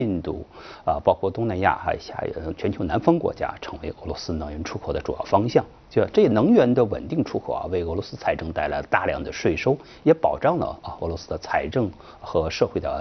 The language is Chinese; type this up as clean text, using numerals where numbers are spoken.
印度包括东南亚还有全球南方国家成为俄罗斯能源出口的主要方向。就这能源的稳定出口为俄罗斯财政带来了大量的税收，也保障了俄罗斯的财政和社会的